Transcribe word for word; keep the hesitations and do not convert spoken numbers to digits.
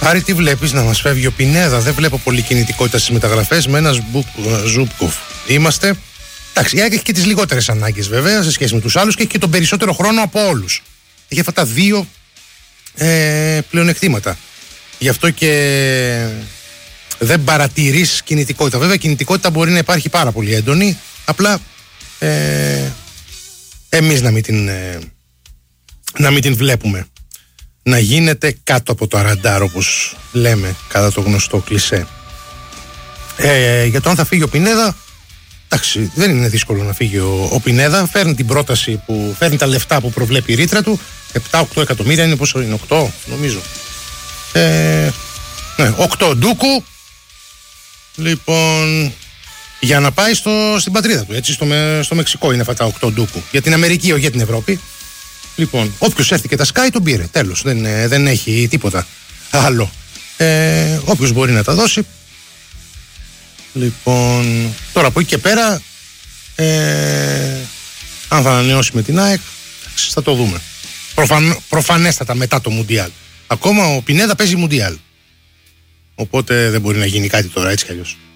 Χάρη, τι βλέπεις να μας φεύγει ο Πινέδα? Δεν βλέπω πολύ κινητικότητα στις μεταγραφές με ένα Ζούπκοφ. Είμαστε. Εντάξει, η ΑΕΚ έχει και τις λιγότερες ανάγκες βέβαια σε σχέση με τους άλλους και έχει και τον περισσότερο χρόνο από όλους. Έχει αυτά τα δύο ε, πλεονεκτήματα. Γι' αυτό και δεν παρατηρείς κινητικότητα. Βέβαια, κινητικότητα μπορεί να υπάρχει πάρα πολύ έντονη. Απλά ε, εμείς να μην την, ε, να μην την βλέπουμε να γίνεται κάτω από το ραντάρ, όπως λέμε κατά το γνωστό κλισέ. Ε, για το αν θα φύγει ο Πινέδα, εντάξει, δεν είναι δύσκολο να φύγει ο, ο Πινέδα. Φέρνει την πρόταση που φέρνει τα λεφτά που προβλέπει η ρήτρα του. επτά οκτώ εκατομμύρια είναι, πόσο είναι, οκτώ νομίζω. Ε, ναι, οκτώ ντούκου. Λοιπόν, για να πάει στο, στην πατρίδα του, έτσι, στο, στο Μεξικό είναι αυτά τα οκτώ ντούκου. Για την Αμερική, όχι για την Ευρώπη. Λοιπόν, όποιος έρθει και τα σκάει τον πήρε. Τέλος, δεν, δεν έχει τίποτα άλλο. Ε, όποιος μπορεί να τα δώσει. Λοιπόν, τώρα από εκεί και πέρα, ε, αν θα ανανεώσει με την ΑΕΚ, θα το δούμε. Προφαν, προφανέστατα μετά το Μουντιάλ. Ακόμα ο Πινέδα παίζει Μουντιάλ. Οπότε δεν μπορεί να γίνει κάτι τώρα, έτσι κι αλλιώς.